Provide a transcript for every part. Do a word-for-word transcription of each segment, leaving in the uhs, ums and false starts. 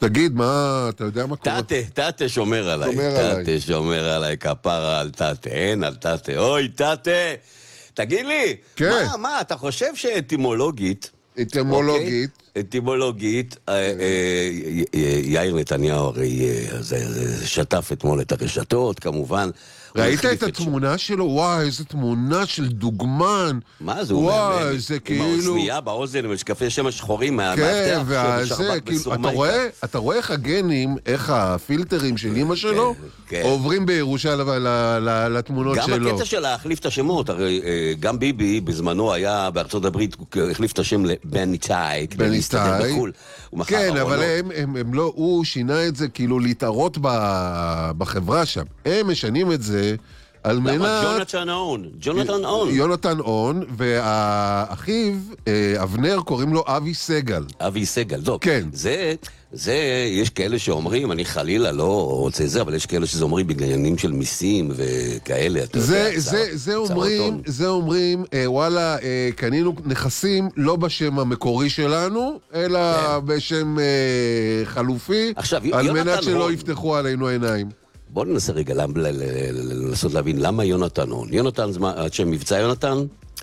תגיד, מה, אתה יודע מה קורה? תתה, תתה שומר עליי. שומר עליי. תתה שומר עליי, כפרה על תתה, אין על תתה. אוי, תתה, תגיד לי, כן. מה, מה, אתה חושב שאטימולוגית, אטימולוגית. אוקיי? אטימולוגית, אה, אה, יאיר נתניהו הרי אה, זה- זה שטף אתמול את הרשתות, כמובן. הוא ראית החליף את התמונה שלו? וואי, איזה תמונה של דוגמן. מה זה, הוא וואי, מהמם. זה עם כאילו... האוזנייה באוזן, עם משקפי שמש שחורים, כן, מהמאבטח וזה, בשרבט כאילו, בסור אתה מייקה. רואה, אתה רואה איך הגנים, איך הפילטרים של אמא שלו, כן. עוברים בירושה ל- ל- ל- לתמונות גם שלו. הקטע של להחליף את השמות, הרי אה, גם ביבי בזמנו היה בארצות הברית, הוא החליף את השם לבני טאי, כדי בני להסתדר טאי. בחו"ל. הוא מכר כן, ארונות. אבל הם, הם, הם לא, הוא שינה את זה כאילו להתערות ב- בחברה שם. הם משנים את זה על למה? מנת... ג'ונתן און, ג'ונתן און. יונתן און, והאחיו, אה, אבנר, קוראים לו אבי סגל. אבי סגל, טוב. כן. זה, זה, יש כאלה שאומרים, אני חלילה לא רוצה זה, אבל יש כאלה שזה אומרים בעניינים של מיסים וכאלה, אתה זה, יודע, זה, צר- זה צרות אומרים, הון. זה אומרים, אה, וואלה, אה, קנינו נכסים לא בשם המקורי שלנו, אלא כן. בשם אה, חלופי, עכשיו, על יונתן מנת שלא הון. יפתחו עלינו עיניים. בוא ננסה רגע למ- ל- ל- ל- לנסות להבין למה יונתן הון. יונתן זה מה- על שם מבצע יונתן,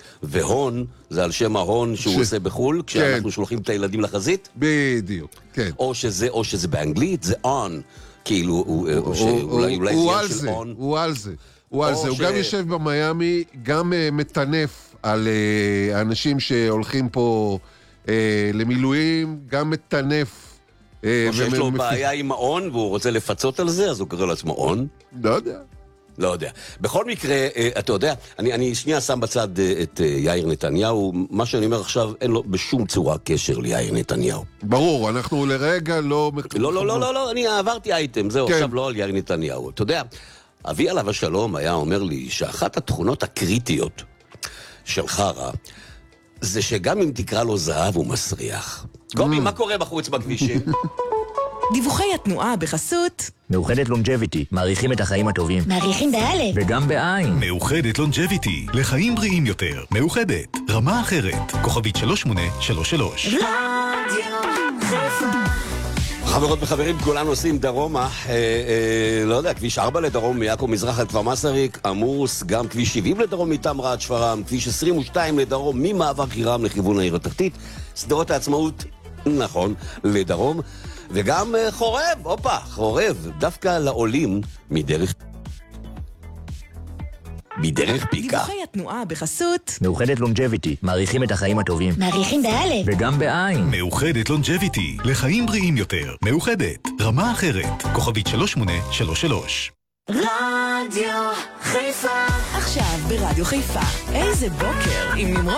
והון זה על שם ההון שהוא ש- עושה בחול, כשאנחנו שולחים את הילדים לחזית, בדיוק, כן. או שזה, או שזה באנגלית, זה on, כאילו, הוא- או שאולי אולי הוא זה הוא עניין על של זה, on. הוא על זה. הוא על או זה, הוא ש- גם יושב במיאמי, גם אה, מטנף על אה, האנשים שהולכים פה אה, למילואים, גם מטנף. אה, או שיש לו ומפ- בעיה עם ההון והוא רוצה לפצות על זה, אז הוא קורא לעצמו הון. לא יודע. לא יודע. בכל מקרה, אה, אתה יודע, אני, אני שנייה שם בצד אה, את אה, יאיר נתניהו. מה שאני אומר עכשיו, אין לו בשום צורה קשר ליאיר נתניהו. ברור, אנחנו לרגע לא... לא, לא, לא, לא, לא, אני עברתי אייטם, זהו, כן. עכשיו לא על יאיר נתניהו. אתה יודע, אבי עליו השלום היה אומר לי שאחת התכונות הקריטיות של חרה, זה שגם אם תקרא לו זהב הוא מסריח. קובי, מה קורה בחוץ בכבישים? דיווחי התנועה בחסות מאוחדת לונג'ביטי, מעריכים את החיים הטובים. מעריכים באלף. וגם בעין. מאוחדת לונג'ביטי, לחיים בריאים יותר. מאוחדת, רמה אחרת. כוכבית שלוש שמונה שלוש שלוש. רדיו חיפה. חברות וחברים, כולנו עושים דרומה, אה, אה, לא יודע, כביש ארבע לדרום מיעקב מזרח עד כפר מסריק, עמוס, גם כביש שבעים לדרום מטמרה עד שפרעם, כביש עשרים ושתיים לדרום ממעבר חירם לכיוון העיר התחתית, שדרות העצמאות, נכון, לדרום, וגם אה, חורב, הופה, חורב, דווקא לעולים מדרך... מדרך פיקה. דיווחי התנועה בחסות מאוחדת לונג'ביטי, מעריכים את החיים הטובים. מעריכים באלף. וגם בעין. מאוחדת לונג'ביטי, לחיים בריאים יותר. מאוחדת, רמה אחרת. כוכבית שלוש שמונה שלוש שלוש. רדיו חיפה. עכשיו ברדיו חיפה. איזה בוקר עם נמרוד